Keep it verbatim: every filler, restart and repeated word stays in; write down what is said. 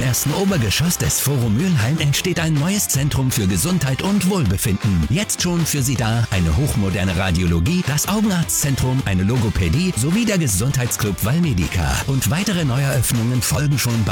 ersten Obergeschoss des Forum Mülheim entsteht ein neues Zentrum für Gesundheit und Wohlbefinden. Jetzt schon für Sie da eine hochmoderne Radiologie, das Augenarztzentrum, eine Logopädie sowie der Gesundheitsclub Valmedica. Und weitere Neueröffnungen folgen schon bald.